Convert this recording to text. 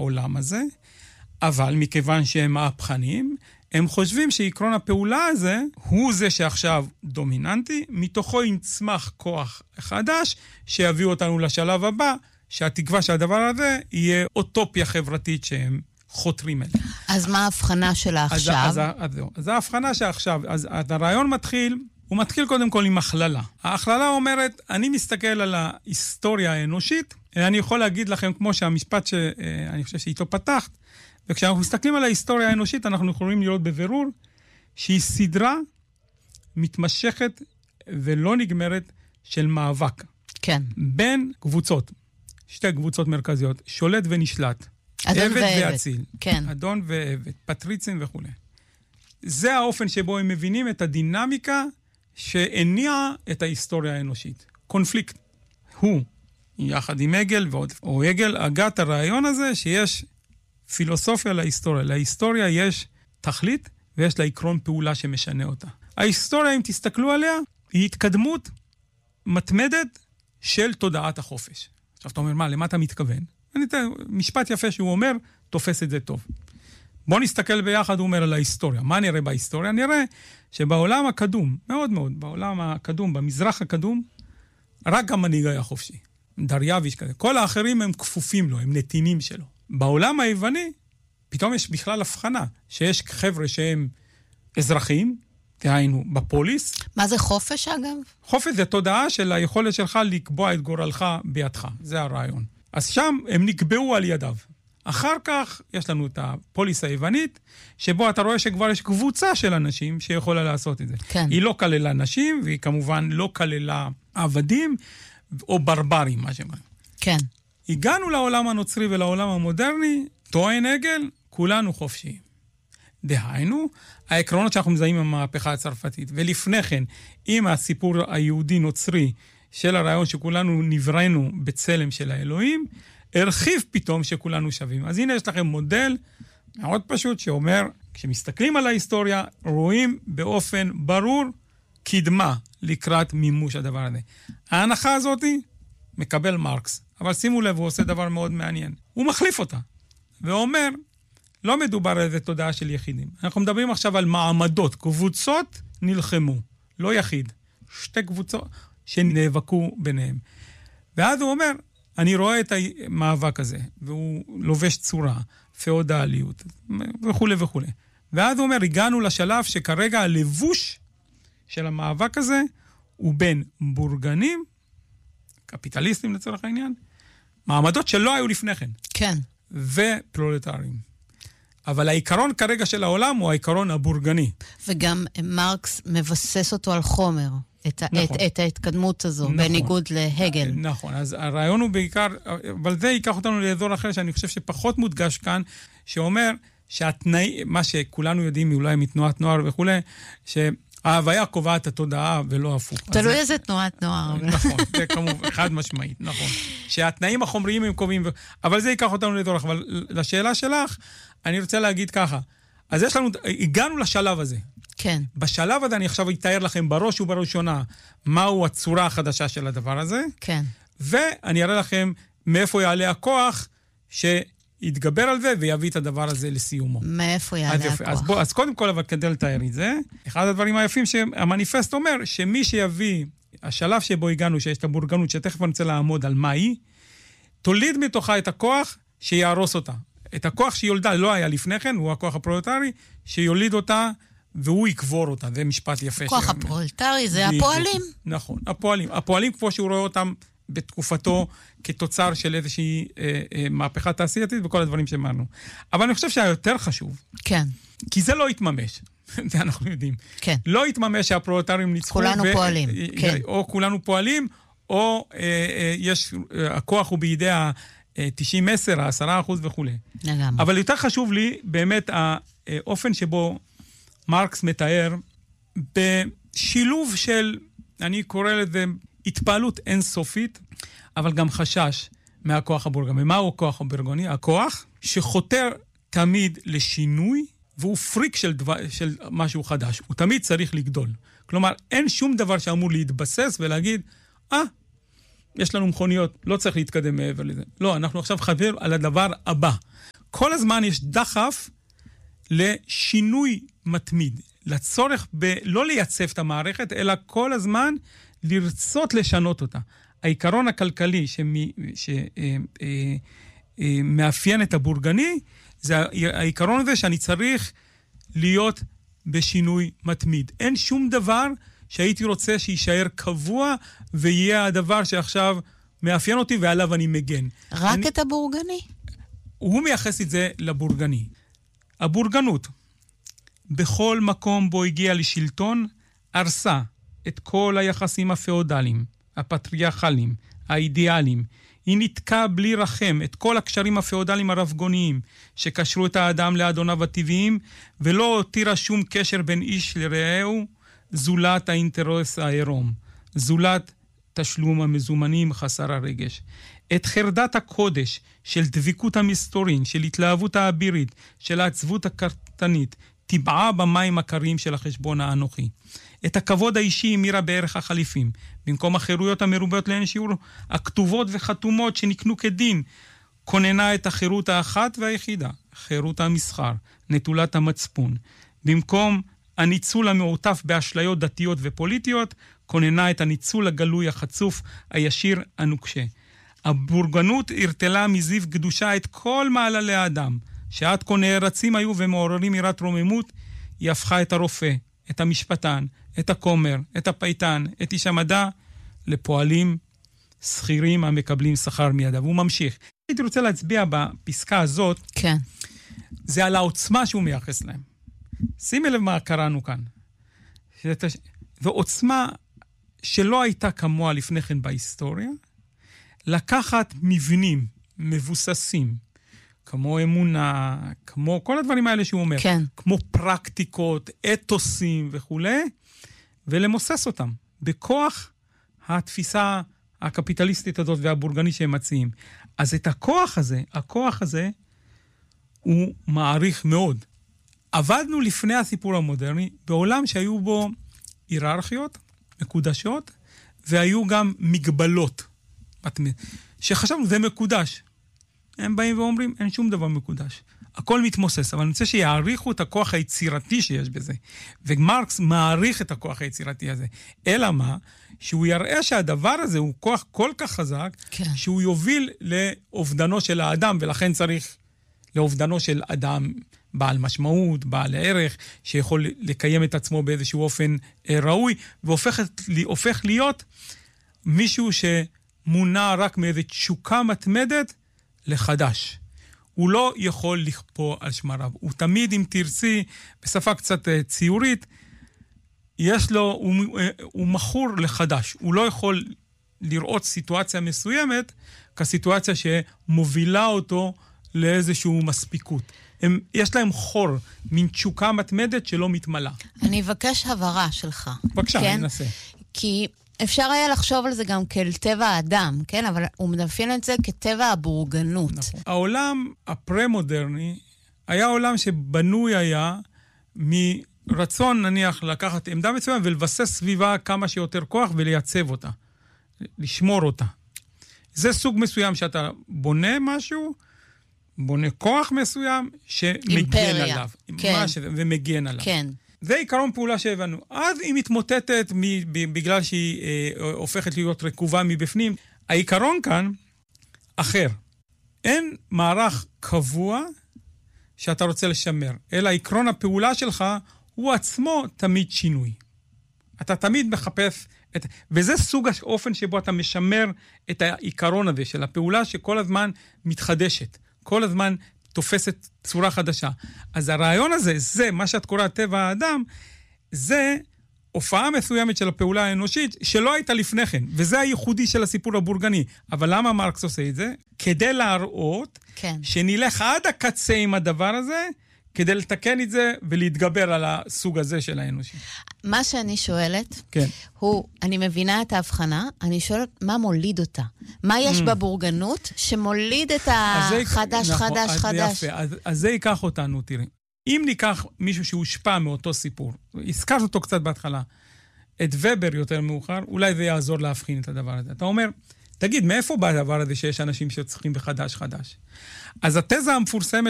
העולם הזה, אבל מכיוון שהם מהפכנים, הם חושבים שעקרון הפעולה הזה הוא זה שעכשיו דומיננטי, מתוכו יצמח כוח חדש שיביא אותנו לשלב הבא, שהתקווה שהדבר הזה יהיה אוטופיה חברתית שהם חותרים אליה. אז מה ההבחנה שלה עכשיו? אז ההבחנה שעכשיו, אז הרעיון מתחיל, הוא מתחיל קודם כל עם הכללה. ההכללה אומרת, אני מסתכל על ההיסטוריה האנושית, אני יכול להגיד לכם כמו שהמשפט שאני חושב שאיתו פתחת, וכשאנחנו מסתכלים על ההיסטוריה האנושית, אנחנו יכולים לראות בבירור שהיא סדרה מתמשכת ולא נגמרת של מאבק. כן. בין קבוצות, שתי קבוצות מרכזיות, שולט ונשלט. אדון עבד ואציל. כן. אדון ועבד, פטריצים וכו'. זה האופן שבו הם מבינים את הדינמיקה שהניעה את ההיסטוריה האנושית. קונפליקט. הוא, יחד עם הגל, או הגל, הגה את הרעיון הזה שיש פילוסופיה להיסטוריה. להיסטוריה יש תכלית ויש לה עקרון פעולה שמשנה אותה. ההיסטוריה, אם תסתכלו עליה, היא התקדמות מתמדת של תודעת החופש. עכשיו אתה אומר, מה, למה אתה מתכוון? משפט יפה שהוא אומר, תופס את זה טוב. בוא נסתכל ביחד, הוא אומר, על ההיסטוריה. מה נראה בהיסטוריה? נראה שבעולם הקדום, מאוד מאוד, בעולם הקדום, במזרח הקדום, רק המנהיג היה חופשי. דריוויש כזה. כל האחרים הם כפופים לו, הם נתינים שלו. בעולם היווני, פתאום יש בכלל הבחנה, שיש חבר'ה שהם אזרחים, תהיינו, בפוליס. מה זה חופש, אגב? חופש זה תודעה של היכולת שלך לקבוע את גורלך בידך. זה הרעיון. אז שם הם נקבעו על ידיו. אחר כך יש לנו את הפוליס היוונית, שבו אתה רואה שכבר יש קבוצה של אנשים שיכולה לעשות את זה. כן. היא לא כללה נשים, והיא כמובן לא כללה עבדים, או ברברים, מה שאומרים. כן. הגענו לעולם הנוצרי ולעולם המודרני, טוען הגל, כולנו חופשיים. דהיינו, העקרונות שאנחנו מזהים במהפכה הצרפתית, ולפני כן, עם הסיפור היהודי-נוצרי של הרעיון שכולנו נבראנו בצלם של האלוהים, הרחיב פתאום שכולנו שווים. אז הנה יש לכם מודל מאוד פשוט שאומר, כשמסתכלים על ההיסטוריה, רואים באופן ברור קדמה לקראת מימוש הדבר הזה. ההנחה הזאת מקבל מרקס, אבל שימו לב, הוא עושה דבר מאוד מעניין. הוא מחליף אותה, ואומר, לא מדובר על איזה תודעה של יחידים. אנחנו מדברים עכשיו על מעמדות, קבוצות נלחמו, לא יחיד. שתי קבוצות שנאבקו ביניהם. ואז הוא אומר, אני רואה את המאבק הזה, והוא לובש צורה, פאודליות, וכו' וכו'. ואז הוא אומר, הגענו לשלב שכרגע הלבוש של המאבק הזה הוא בין בורגנים, קפיטליסטים לצורך העניין, מעמדות שלא היו לפני כן. כן. ופרולטרים. אבל העיקרון כרגע של העולם הוא העיקרון הבורגני. וגם מרקס מבסס אותו על חומר, את ההתקדמות הזו, בניגוד להגל. נכון, אז הרעיון הוא בעיקר, אבל זה ייקח אותנו לאזור אחר, שאני חושב שפחות מודגש כאן, שאומר שהתנאי, מה שכולנו יודעים, אולי מתנועת נוער וכו', שההוויה קובעת את התודעה ולא הפוך. תלוי איזה תנועת נוער. נכון, זה כמובן חד משמעית, נכון. שהתנאים החומריים הם קובעים, אבל זה ייקח אותנו לאזור אחר. אבל לשאלה שלך, אני רוצה להגיד ככה, אז יש לנו, הגענו לשלב הזה. כן. בשלב הזה אני עכשיו אתאר לכם בראש ובראשונה מהו הצורה החדשה של הדבר הזה. כן. ואני אראה לכם מאיפה יעלה הכוח שיתגבר על זה ויביא את הדבר הזה לסיומו. מאיפה יעלה הכוח? אז קודם כל, אבל כדי לתאר את זה, אחד הדברים היפים שהמניפסט אומר, שמי שיביא, השלב שבו הגענו, שיש את הבורגנות, שתכף אני רוצה לעמוד על מה היא, תוליד מתוכה את הכוח שיערוס אותה. את הכוח שיולדה לא היה לפני כן, הוא הכוח הפרולטרי, שיוליד אותה והוא יקבור אותה, זה משפט יפה. הכוח הפרולטרי זה הפועלים. נכון, הפועלים. הפועלים כמו שהוא רואה אותם בתקופתו כתוצר של איזושהי מהפכה תעשייתית וכל הדברים שאמרנו. אבל אני חושב שהיותר חשוב, כן. כי זה לא יתממש, זה אנחנו יודעים. כן. לא יתממש שהפרולטרים ניצחו. כולנו פועלים, כן. או כולנו פועלים, או הכוח הוא בידי 90-10, 10% וכו'. לגמרי. אבל יותר חשוב לי באמת האופן שבו מרקס מתאר בשילוב של, אני קורא לזה, התפעלות אינסופית, אבל גם חשש מהכוח הבורגני. מהו הכוח הבורגני? הכוח שחותר תמיד לשינוי, והוא פריק של משהו חדש. הוא תמיד צריך לגדול. כלומר, אין שום דבר שאמור להתבסס ולהגיד, יש לנו מכוניות, לא צריך להתקדם מעבר לזה. לא, אנחנו עכשיו חבר על הדבר הבא. כל הזמן יש דחף לשינוי מתמיד, לצורך לא לייצב את המערכת, אלא כל הזמן לרצות לשנות אותה. העיקרון הכלכלי שמאפיין את הבורגני, זה העיקרון הזה שאני צריך להיות בשינוי מתמיד. אין שום דבר שהייתי רוצה שישאר קבוע, ויהיה הדבר שעכשיו מאפיין אותי ועליו אני מגן. רק את הבורגני? הוא מייחס את זה לבורגני. הבורגנות, בכל מקום בו הגיע לשלטון, הרסה את כל היחסים הפאודליים, הפטריארכליים, האידיאליים. היא נתקעה בלי רחם את כל הקשרים הפאודליים הרבגוניים שקשרו את האדם לאדוניו הטבעיים, ולא הותירה שום קשר בין איש לרעהו, זולת האינטרס העירום, זולת תשלום המזומנים חסר הרגש. את חרדת הקודש של דביקות המסתורין, של התלהבות האבירית, של העצבות הקרטנית, טבעה במים הקרים של החשבון האנוכי. את הכבוד האישי המירה בערך החליפים, במקום החירויות המרובות לאין שיעור, הכתובות וחתומות שנקנו כדין, כוננה את החירות האחת והיחידה, חירות המסחר, נטולת המצפון. במקום הניצול המעוטף באשליות דתיות ופוליטיות, כוננה את הניצול הגלוי החצוף, הישיר, הנוקשה. הבורגנות הרתלה מזיו קדושה את כל מעללי האדם, שעד כה נערצים היו ומעוררים יראת רוממות, היא הפכה את הרופא, את המשפטן, את הכומר, את הפייטן, את איש המדע, לפועלים שכירים המקבלים שכר מידיו. הוא ממשיך. הייתי רוצה להצביע בפסקה הזאת, כן. זה על העוצמה שהוא מייחס להם. שימי לב מה קראנו כאן. ועוצמה שלא הייתה כמוה לפני כן בהיסטוריה, לקחת מבנים מבוססים, כמו אמונה, כמו כל הדברים האלה שהוא אומר, כן. כמו פרקטיקות, אתוסים וכו', ולמוסס אותם בכוח התפיסה הקפיטליסטית הזאת והבורגני שהם מציעים. אז את הכוח הזה הוא מעריך מאוד. עבדנו לפני הסיפור המודרני בעולם שהיו בו היררכיות מקודשות, והיו גם מגבלות שחשבנו זה מקודש. הם באים ואומרים, אין שום דבר מקודש. הכל מתמוסס, אבל אני רוצה שיעריכו את הכוח היצירתי שיש בזה. ומרקס מעריך את הכוח היצירתי הזה. אלא מה? שהוא יראה שהדבר הזה הוא כוח כל כך חזק, כן. שהוא יוביל לאובדנו של האדם, ולכן צריך לאובדנו של אדם בעל משמעות, בעל ערך, שיכול לקיים את עצמו באיזשהו אופן ראוי, והופך להיות מישהו שמונע רק מאיזו תשוקה מתמדת לחדש. הוא לא יכול לכפור על שמריו. הוא תמיד, אם תרצי, בשפה קצת ציורית, הוא מכור לחדש. הוא לא יכול לראות סיטואציה מסוימת כסיטואציה שמובילה אותו לאיזשהו מספיקות. יש להם חור, מין תשוקה מתמדת שלא מתמלא. אני אבקש הבהרה שלך. בבקשה, כן? אני אנסה. כי אפשר היה לחשוב על זה גם כאל טבע האדם, כן? אבל הוא מדפיין את זה כטבע הבורגנות. נכון. העולם הפרה-מודרני היה עולם שבנוי היה מרצון, נניח, לקחת עמדה מסוימת ולבסס סביבה כמה שיותר כוח ולייצב אותה, לשמור אותה. זה סוג מסוים שאתה בונה משהו, בונה כוח מסוים שמגן עליו. כן. ומגן עליו. כן. זה עיקרון פעולה שהבנו. אז היא מתמוטטת בגלל שהיא הופכת להיות רקובה מבפנים. העיקרון כאן אחר. אין מערך קבוע שאתה רוצה לשמר, אלא עקרון הפעולה שלך הוא עצמו תמיד שינוי. אתה תמיד מחפש, וזה סוג האופן שבו אתה משמר את העיקרון הזה של הפעולה שכל הזמן מתחדשת, כל הזמן תופסת צורה חדשה. אז הרעיון הזה, זה מה שאת קוראת טבע האדם, זה הופעה מסוימת של הפעולה האנושית שלא הייתה לפני כן, וזה הייחודי של הסיפור הבורגני. אבל למה מרקס עושה את זה? כדי להראות שנלך עד הקצה עם הדבר הזה, כדי לתקן את זה ולהתגבר על הסוג הזה של האנושי. מה שאני שואלת, הוא, אני מבינה את ההבחנה, אני שואלת מה מוליד אותה. מה יש בבורגנות שמוליד את החדש, חדש, חדש? יפה, אז זה ייקח אותנו, תראי. אם ניקח מישהו שהושפע מאותו סיפור, הזכרת אותו קצת בהתחלה, את ובר יותר מאוחר, אולי זה יעזור להבחין את הדבר הזה. אתה אומר, תגיד, מאיפה בא הדבר הזה שיש אנשים שצריכים בחדש חדש? אז התזה המפורסמת